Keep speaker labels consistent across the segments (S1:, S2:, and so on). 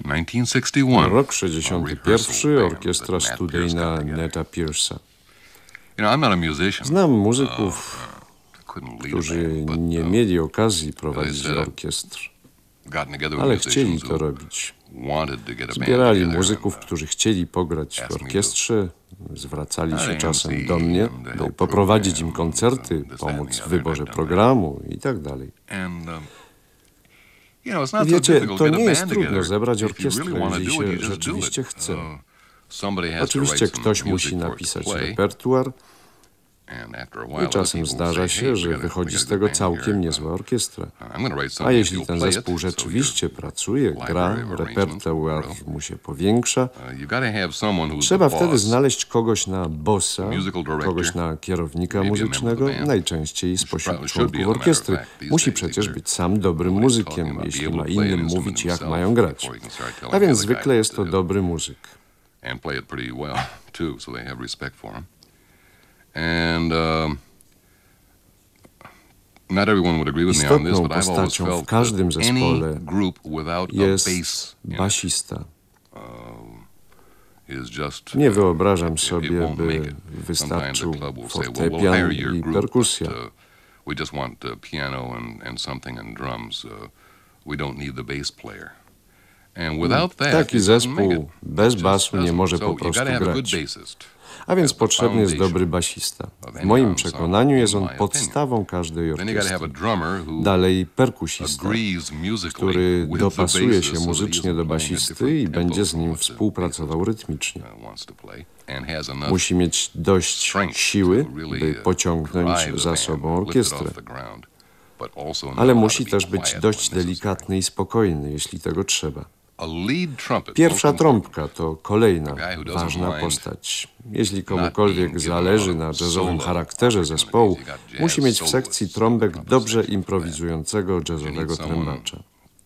S1: Rok 61. Orkiestra studyjna Neta Pierce'a. Znam muzyków, którzy nie mieli okazji prowadzić orkiestr, ale chcieli to robić. Zbierali muzyków, którzy chcieli pograć w orkiestrze, zwracali się czasem do mnie, by poprowadzić im koncerty, pomóc w wyborze programu i tak dalej. Wiecie, to nie jest trudno zebrać orkiestrę, jeżeli się rzeczywiście chce. Oczywiście ktoś musi napisać repertuar i czasem zdarza się, że wychodzi z tego całkiem niezła orkiestra. A jeśli ten zespół rzeczywiście pracuje, gra, repertuar mu się powiększa, trzeba wtedy znaleźć kogoś na bossa, kogoś na kierownika muzycznego, najczęściej spośród członków orkiestry. Musi przecież być sam dobrym muzykiem, jeśli ma innym mówić, jak mają grać. A więc zwykle jest to dobry muzyk. Istotną postacią w każdym zespole jest basista. Nie wyobrażam sobie, by wystarczył fortepian i perkusja. Taki zespół bez basu nie może po prostu grać. A więc potrzebny jest dobry basista. W moim przekonaniu jest on podstawą każdej orkiestry. Dalej perkusista, który dopasuje się muzycznie do basisty i będzie z nim współpracował rytmicznie. Musi mieć dość siły, by pociągnąć za sobą orkiestrę. Ale musi też być dość delikatny i spokojny, jeśli tego trzeba. Pierwsza trąbka to kolejna ważna postać. Jeśli komukolwiek zależy na jazzowym charakterze zespołu, musi mieć w sekcji trąbek dobrze improwizującego jazzowego trębacza.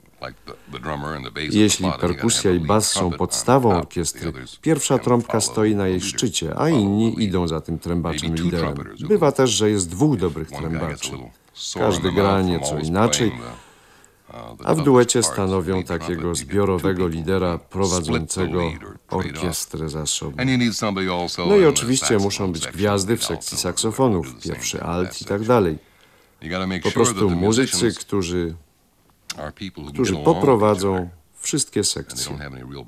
S1: Jeśli perkusja i bas są podstawą orkiestry, pierwsza trąbka stoi na jej szczycie, a inni idą za tym trębaczem liderem. Bywa też, że jest dwóch dobrych trębaczy. Każdy gra nieco inaczej, a w duecie stanowią takiego zbiorowego lidera prowadzącego orkiestrę za sobą. No i oczywiście muszą być gwiazdy w sekcji saksofonów, pierwszy alt i tak dalej. Po prostu muzycy, którzy poprowadzą wszystkie sekcje.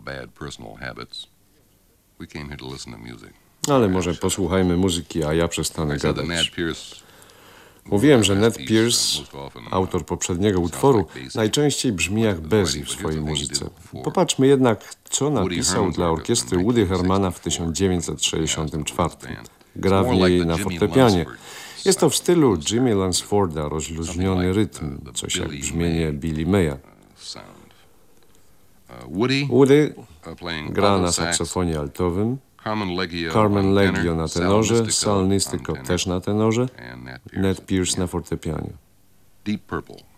S1: Ale może posłuchajmy muzyki, a ja przestanę gadać. Mówiłem, że Ned Pierce, autor poprzedniego utworu, najczęściej brzmi jak Bazzi w swojej muzyce. Popatrzmy jednak, co napisał dla orkiestry Woody Hermana w 1964. Gra w niej na fortepianie. Jest to w stylu Jimmy Lansforda, rozluźniony rytm, coś jak brzmienie Billy Maya. Woody gra na saksofonie altowym, Carmen Leggio na tenorze, Sal Nistyko też na tenorze, Ned Pierce na fortepianie.